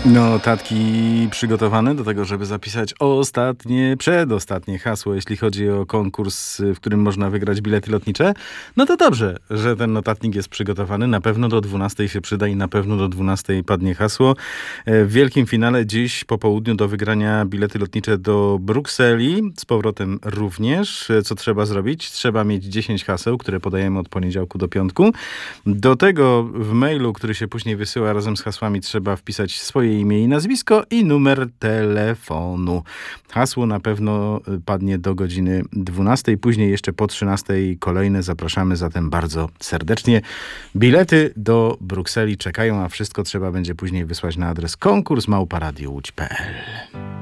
Notatki przygotowane do tego, żeby zapisać przedostatnie hasło, jeśli chodzi o konkurs, w którym można wygrać bilety lotnicze. No to dobrze, że ten notatnik jest przygotowany. Na pewno do 12 się przyda i na pewno do 12 padnie hasło. W wielkim finale dziś po południu do wygrania bilety lotnicze do Brukseli. Z powrotem również. Co trzeba zrobić? Trzeba mieć 10 haseł, które podajemy od poniedziałku do piątku. Do tego w mailu, który się później wysyła razem z hasłami, trzeba wpisać swoje imię i nazwisko i numer telefonu. Hasło na pewno padnie do godziny 12. Później jeszcze po 13 kolejne. Zapraszamy zatem bardzo serdecznie. Bilety do Brukseli czekają, a wszystko trzeba będzie później wysłać na adres konkurs@radiołódź.pl.